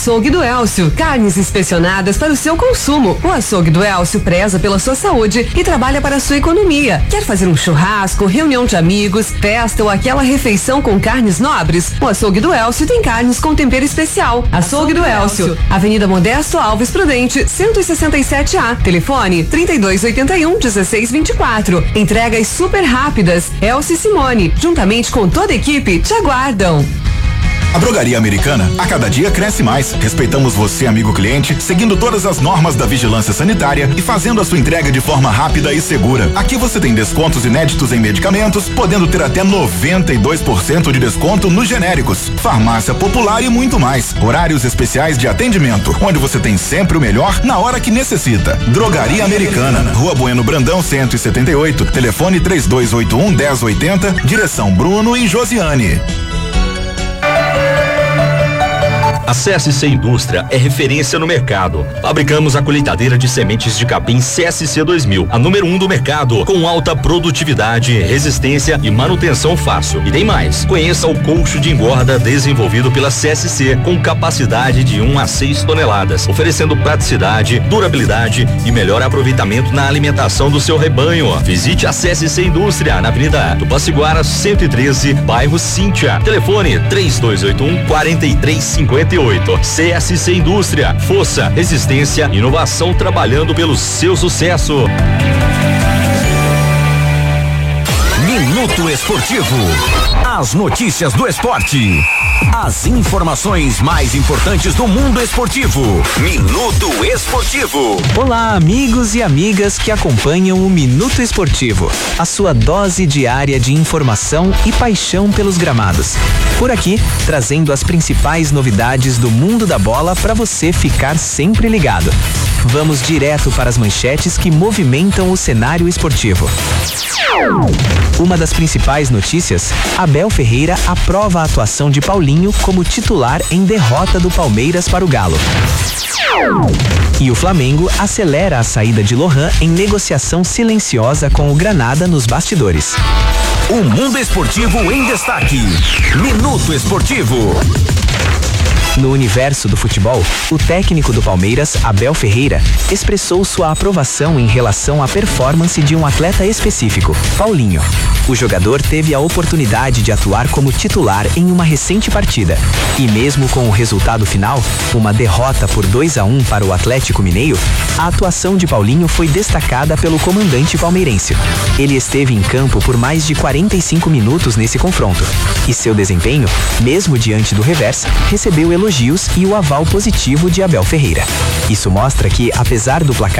Açougue do Elcio, carnes inspecionadas para o seu consumo. O Açougue do Elcio preza pela sua saúde e trabalha para a sua economia. Quer fazer um churrasco, reunião de amigos, festa ou aquela refeição com carnes nobres? O Açougue do Elcio tem carnes com tempero especial. Açougue do Elcio, Avenida Modesto Alves Prudente, 167A. Telefone 3281-1624. Entregas super rápidas. Elcio e Simone, juntamente com toda a equipe, te aguardam. A Drogaria Americana, a cada dia cresce mais. Respeitamos você, amigo cliente, seguindo todas as normas da vigilância sanitária e fazendo a sua entrega de forma rápida e segura. Aqui você tem descontos inéditos em medicamentos, podendo ter até 92% de desconto nos genéricos, farmácia popular e muito mais. Horários especiais de atendimento, onde você tem sempre o melhor na hora que necessita. Drogaria Americana, Rua Bueno Brandão 178, telefone 3281-1080, direção Bruno e Josiane. A CSC Indústria é referência no mercado. Fabricamos a colheitadeira de sementes de capim CSC 2000, a número 1 do mercado, com alta produtividade, resistência e manutenção fácil. E tem mais. Conheça o colcho de engorda desenvolvido pela CSC, com capacidade de 1 a 6 toneladas, oferecendo praticidade, durabilidade e melhor aproveitamento na alimentação do seu rebanho. Visite a CSC Indústria na Avenida Tupaciguara 113, bairro Cíntia. Telefone 3281-4358. CSC Indústria, força, resistência, inovação trabalhando pelo seu sucesso. Minuto Esportivo. As notícias do esporte. As informações mais importantes do mundo esportivo. Minuto Esportivo. Olá, amigos e amigas que acompanham o Minuto Esportivo, a sua dose diária de informação e paixão pelos gramados. Por aqui, trazendo as principais novidades do mundo da bola para você ficar sempre ligado. Vamos direto para as manchetes que movimentam o cenário esportivo. Uma das principais notícias: Abel Ferreira aprova a atuação de Paulinho como titular em derrota do Palmeiras para o Galo. E o Flamengo acelera a saída de Lohan em negociação silenciosa com o Granada nos bastidores. O mundo esportivo em destaque. Minuto Esportivo. No universo do futebol, o técnico do Palmeiras, Abel Ferreira, expressou sua aprovação em relação à performance de um atleta específico, Paulinho. O jogador teve a oportunidade de atuar como titular em uma recente partida. E mesmo com o resultado final, uma derrota por 2-1 para o Atlético Mineiro, a atuação de Paulinho foi destacada pelo comandante palmeirense. Ele esteve em campo por mais de 45 minutos nesse confronto. E seu desempenho, mesmo diante do revés, recebeu elogios e o aval positivo de Abel Ferreira. Isso mostra que, apesar do placar